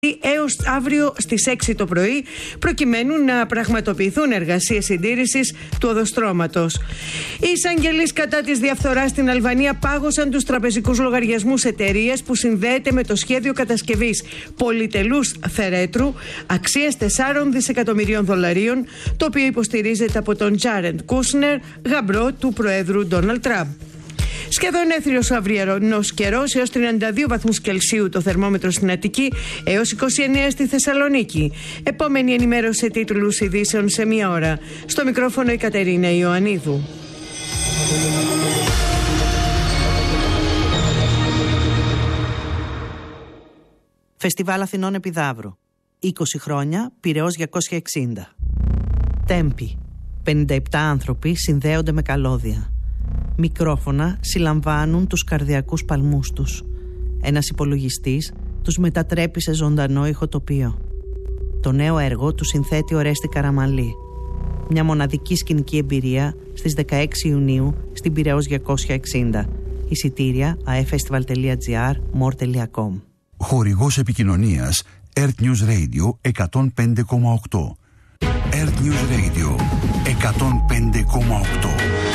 έως αύριο στις 6 το πρωί, προκειμένου να πραγματοποιηθούν εργασίες συντήρησης του οδοστρώματος. Οι εισαγγελείς κατά της διαφθοράς στην Αλβανία πάγωσαν τους τραπεζικούς λογαριασμούς εταιρείας που συνδέεται με το σχέδιο κατασκευής πολυτελούς φερέτρου αξίας $4 δισεκατομμυρίων, το οποίο υποστηρίζεται από τον Τζάρεντ Κούσνερ, γαμπρό του Προέδρου Ντόναλντ Τραμπ. Σχεδόν έθριος αυριανός καιρός, έως 32 βαθμούς Κελσίου το θερμόμετρο στην Αττική, έως 29 στη Θεσσαλονίκη. Επόμενη ενημέρωση τίτλους ειδήσεων σε μία ώρα. Στο μικρόφωνο η Κατερίνα Ιωαννίδου. Φεστιβάλ Αθηνών Επιδαύρου. 20 χρόνια, Πειραιώς 260. Τέμπη. 57 άνθρωποι συνδέονται με καλώδια. Μικρόφωνα συλλαμβάνουν τους καρδιακούς παλμούς τους. Ένας υπολογιστής τους μετατρέπει σε ζωντανό ηχοτοπίο. Το νέο έργο του συνθέτει ο Ρέστη Καραμαλή. Μια μοναδική σκηνική εμπειρία στις 16 Ιουνίου στην Πειραιώς 260. Εισιτήρια aefestival.gr, more.com. Χορηγός επικοινωνίας Earth News Radio 105,8. Earth News Radio 105,8.